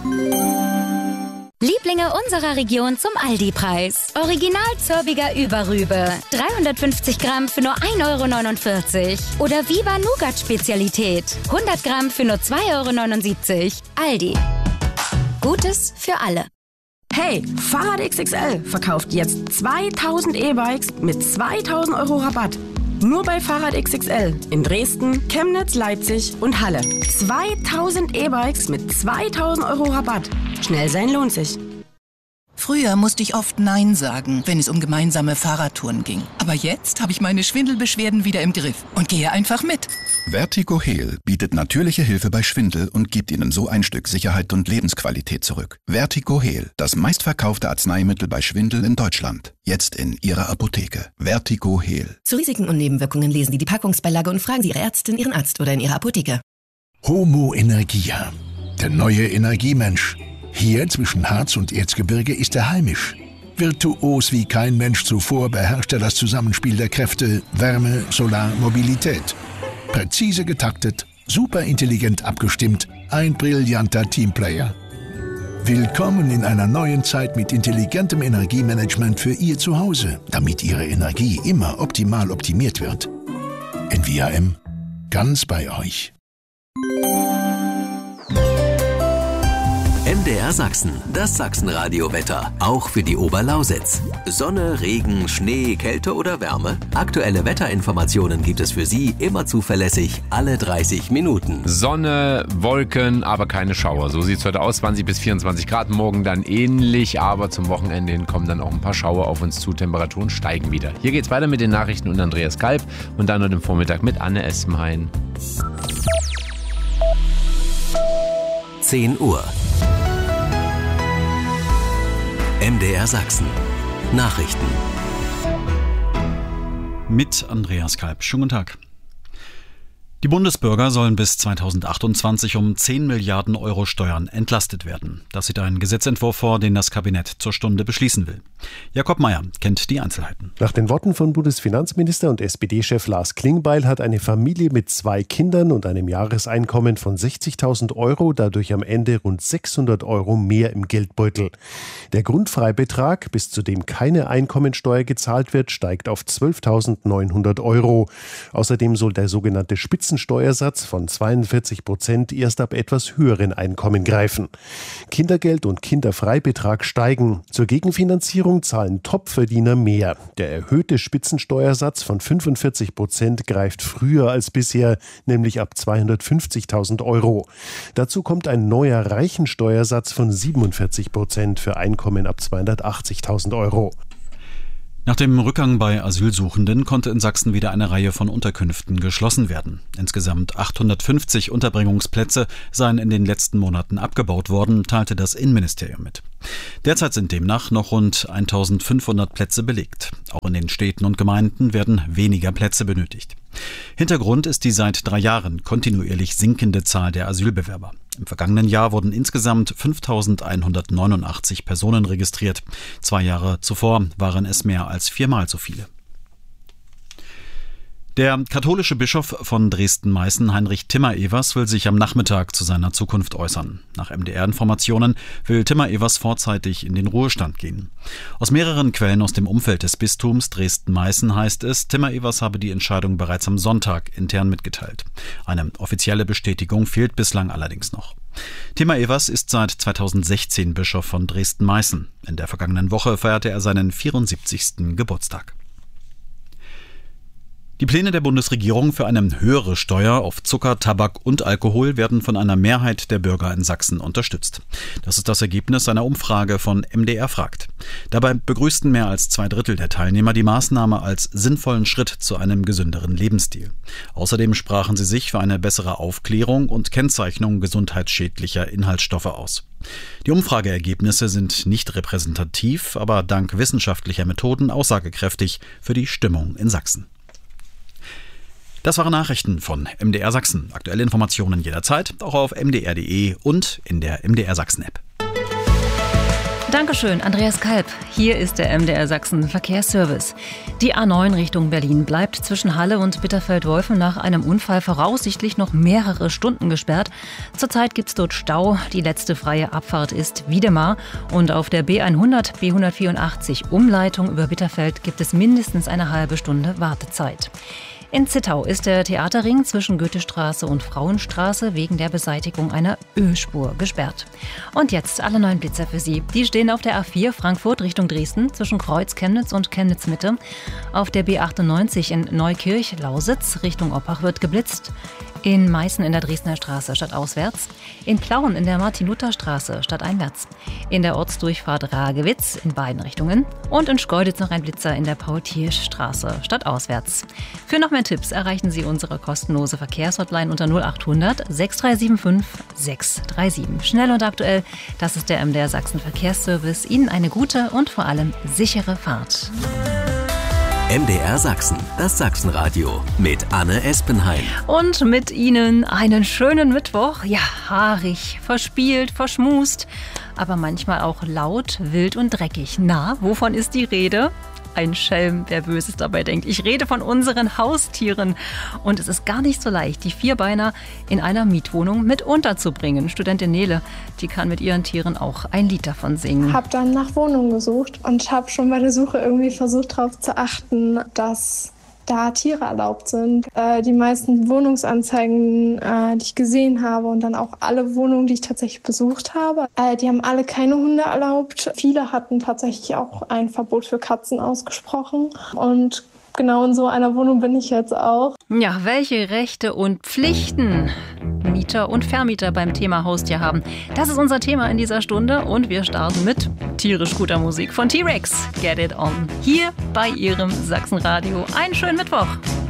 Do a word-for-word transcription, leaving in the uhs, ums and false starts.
Lieblinge unserer Region zum Aldi-Preis. Original Zörbiger Überrübe. dreihundertfünfzig Gramm für nur ein Euro neunundvierzig. Oder Viva Nougat-Spezialität. hundert Gramm für nur zwei Euro neunundsiebzig. Aldi. Gutes für alle. Hey, Fahrrad X X L verkauft jetzt zweitausend E-Bikes mit zweitausend Euro Rabatt. Nur bei Fahrrad X X L in Dresden, Chemnitz, Leipzig und Halle. zweitausend E-Bikes mit zweitausend Euro Rabatt. Schnell sein lohnt sich. Früher musste ich oft Nein sagen, wenn es um gemeinsame Fahrradtouren ging. Aber jetzt habe ich meine Schwindelbeschwerden wieder im Griff und gehe einfach mit. Vertigo Heal bietet natürliche Hilfe bei Schwindel und gibt Ihnen so ein Stück Sicherheit und Lebensqualität zurück. Vertigo Heal, das meistverkaufte Arzneimittel bei Schwindel in Deutschland. Jetzt in Ihrer Apotheke. Vertigo Heal. Zu Risiken und Nebenwirkungen lesen Sie die Packungsbeilage und fragen Sie Ihre Ärztin, Ihren Arzt oder in Ihrer Apotheke. Homo Energia, der neue Energiemensch. Hier zwischen Harz und Erzgebirge ist er heimisch. Virtuos wie kein Mensch zuvor beherrscht er das Zusammenspiel der Kräfte Wärme, Solar, Mobilität. Präzise getaktet, superintelligent abgestimmt, ein brillanter Teamplayer. Willkommen in einer neuen Zeit mit intelligentem Energiemanagement für Ihr Zuhause, damit Ihre Energie immer optimal optimiert wird. N V A M, ganz bei euch. M D R Sachsen, das Sachsenradio-Wetter, auch für die Oberlausitz. Sonne, Regen, Schnee, Kälte oder Wärme? Aktuelle Wetterinformationen gibt es für Sie immer zuverlässig, alle dreißig Minuten. Sonne, Wolken, aber keine Schauer. So sieht es heute aus, zwanzig bis vierundzwanzig Grad, morgen dann ähnlich, aber zum Wochenende hin kommen dann auch ein paar Schauer auf uns zu, Temperaturen steigen wieder. Hier geht's weiter mit den Nachrichten und Andreas Kalb und dann heute im Vormittag mit Anne Essenhain. zehn Uhr. M D R Sachsen. Nachrichten. Mit Andreas Kalb. Schönen guten Tag. Die Bundesbürger sollen bis zweitausendachtundzwanzig um zehn Milliarden Euro Steuern entlastet werden. Das sieht ein Gesetzentwurf vor, den das Kabinett zur Stunde beschließen will. Jakob Mayer kennt die Einzelheiten. Nach den Worten von Bundesfinanzminister und S P D-Chef Lars Klingbeil hat eine Familie mit zwei Kindern und einem Jahreseinkommen von sechzigtausend Euro dadurch am Ende rund sechshundert Euro mehr im Geldbeutel. Der Grundfreibetrag, bis zu dem keine Einkommensteuer gezahlt wird, steigt auf zwölftausendneunhundert Euro. Außerdem soll der sogenannte Spitzensteuersatz von zweiundvierzig Prozent erst ab etwas höheren Einkommen greifen. Kindergeld und Kinderfreibetrag steigen. Zur Gegenfinanzierung zahlen Topverdiener mehr. Der erhöhte Spitzensteuersatz von fünfundvierzig Prozent greift früher als bisher, nämlich ab zweihundertfünfzigtausend Euro. Dazu kommt ein neuer Reichensteuersatz von siebenundvierzig Prozent für Einkommen ab zweihundertachtzigtausend Euro. Nach dem Rückgang bei Asylsuchenden konnte in Sachsen wieder eine Reihe von Unterkünften geschlossen werden. Insgesamt achthundertfünfzig Unterbringungsplätze seien in den letzten Monaten abgebaut worden, teilte das Innenministerium mit. Derzeit sind demnach noch rund eintausendfünfhundert Plätze belegt. Auch in den Städten und Gemeinden werden weniger Plätze benötigt. Hintergrund ist die seit drei Jahren kontinuierlich sinkende Zahl der Asylbewerber. Im vergangenen Jahr wurden insgesamt fünftausendeinhundertneunundachtzig Personen registriert. Zwei Jahre zuvor waren es mehr als viermal so viele. Der katholische Bischof von Dresden-Meißen, Heinrich Timmer-Evers, will sich am Nachmittag zu seiner Zukunft äußern. Nach M D R-Informationen will Timmer-Evers vorzeitig in den Ruhestand gehen. Aus mehreren Quellen aus dem Umfeld des Bistums Dresden-Meißen heißt es, Timmer-Evers habe die Entscheidung bereits am Sonntag intern mitgeteilt. Eine offizielle Bestätigung fehlt bislang allerdings noch. Timmer-Evers ist seit zweitausendsechzehn Bischof von Dresden-Meißen. In der vergangenen Woche feierte er seinen vierundsiebzigsten Geburtstag. Die Pläne der Bundesregierung für eine höhere Steuer auf Zucker, Tabak und Alkohol werden von einer Mehrheit der Bürger in Sachsen unterstützt. Das ist das Ergebnis einer Umfrage von M D R fragt. Dabei begrüßten mehr als zwei Drittel der Teilnehmer die Maßnahme als sinnvollen Schritt zu einem gesünderen Lebensstil. Außerdem sprachen sie sich für eine bessere Aufklärung und Kennzeichnung gesundheitsschädlicher Inhaltsstoffe aus. Die Umfrageergebnisse sind nicht repräsentativ, aber dank wissenschaftlicher Methoden aussagekräftig für die Stimmung in Sachsen. Das waren Nachrichten von M D R Sachsen. Aktuelle Informationen jederzeit, auch auf m d r punkt d e und in der M D R Sachsen App. Dankeschön, Andreas Kalb. Hier ist der M D R Sachsen Verkehrsservice. Die A neun Richtung Berlin bleibt zwischen Halle und Bitterfeld-Wolfen nach einem Unfall voraussichtlich noch mehrere Stunden gesperrt. Zurzeit gibt es dort Stau. Die letzte freie Abfahrt ist Wiedemar. Und auf der B hundert, B hundertvierundachtzig Umleitung über Bitterfeld gibt es mindestens eine halbe Stunde Wartezeit. In Zittau ist der Theaterring zwischen Goethestraße und Frauenstraße wegen der Beseitigung einer Ölspur gesperrt. Und jetzt alle neuen Blitzer für Sie. Die stehen auf der A vier Frankfurt Richtung Dresden zwischen Kreuz Chemnitz und Chemnitz Mitte. Auf der B achtundneunzig in Neukirch-Lausitz Richtung Oppach wird geblitzt. In Meißen in der Dresdner Straße stadtauswärts. In Plauen in der Martin-Luther-Straße stadteinwärts. In der Ortsdurchfahrt Ragewitz in beiden Richtungen. Und in Schkeuditz noch ein Blitzer in der Paul-Thiersch-Straße stadtauswärts. Für noch mehr Tipps erreichen Sie unsere kostenlose Verkehrshotline unter null achthundert, sechs drei sieben fünf, sechs drei sieben. Schnell und aktuell, das ist der M D R Sachsen Verkehrsservice. Ihnen eine gute und vor allem sichere Fahrt. M D R Sachsen, das Sachsenradio mit Anne Espenheim. Und mit Ihnen einen schönen Mittwoch. Ja, haarig, verspielt, verschmust, aber manchmal auch laut, wild und dreckig. Na, wovon ist die Rede? Ein Schelm, wer Böses dabei denkt. Ich rede von unseren Haustieren. Und es ist gar nicht so leicht, die Vierbeiner in einer Mietwohnung mit unterzubringen. Studentin Nele, die kann mit ihren Tieren auch ein Lied davon singen. Ich habe dann nach Wohnungen gesucht und habe schon bei der Suche irgendwie versucht, darauf zu achten, dass da Tiere erlaubt sind. Äh, die meisten Wohnungsanzeigen, äh, die ich gesehen habe und dann auch alle Wohnungen, die ich tatsächlich besucht habe, äh, die haben alle keine Hunde erlaubt. Viele hatten tatsächlich auch ein Verbot für Katzen ausgesprochen und genau in so einer Wohnung bin ich jetzt auch. Ja, welche Rechte und Pflichten Mieter und Vermieter beim Thema Haustier haben. Das ist unser Thema in dieser Stunde und wir starten mit tierisch guter Musik von T-Rex. Get It On. Hier bei Ihrem Sachsenradio. Einen schönen Mittwoch.